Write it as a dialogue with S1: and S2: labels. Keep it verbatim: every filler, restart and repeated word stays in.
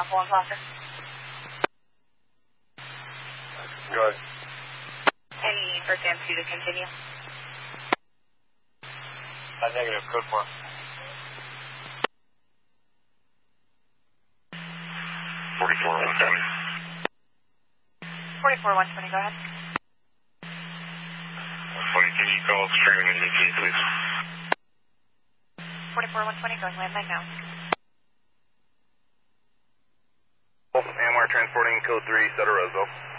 S1: Purple and Placer.
S2: Go ahead.
S1: Any for Sam two to continue?
S2: Uh, negative, code four.
S3: forty-four one twenty.
S1: forty-four one twenty, go ahead.
S3: one twenty, can you call streaming and D T, please?
S1: forty-four one twenty, going landline now.
S4: A M R transporting code three, Seta Roseville.